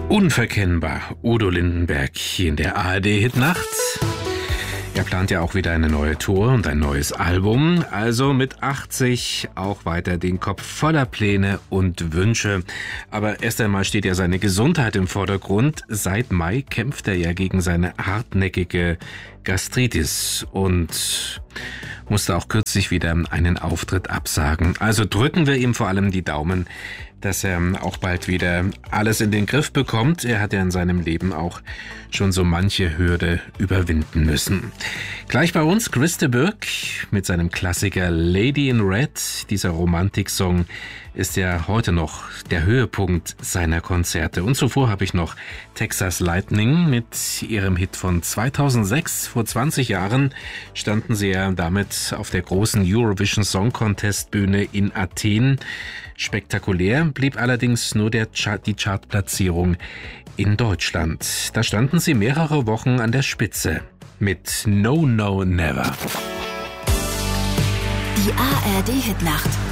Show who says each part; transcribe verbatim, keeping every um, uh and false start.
Speaker 1: Unverkennbar, Udo Lindenberg hier in der A R D-Hitnacht. Er plant ja auch wieder eine neue Tour und ein neues Album. Also mit achtzig auch weiter den Kopf voller Pläne und Wünsche. Aber erst einmal steht ja seine Gesundheit im Vordergrund. Seit Mai kämpft er ja gegen seine hartnäckige Gastritis und musste auch kürzlich wieder einen Auftritt absagen. Also drücken wir ihm vor allem die Daumen, dass er auch bald wieder alles in den Griff bekommt. Er hat ja in seinem Leben auch schon so manche Hürde überwinden müssen. Gleich bei uns Chris de Burgh mit seinem Klassiker Lady in Red. Dieser Romantiksong ist ja heute noch der Höhepunkt seiner Konzerte. Und zuvor habe ich noch Texas Lightning mit ihrem Hit von zweitausendsechs. Vor zwanzig Jahren standen sie ja damit auf der großen Eurovision Song Contest Bühne in Athen. Spektakulär blieb allerdings nur der Chart, die Chartplatzierung in Deutschland. Da standen sie mehrere Wochen an der Spitze mit No No Never.
Speaker 2: Die A R D-Hitnacht.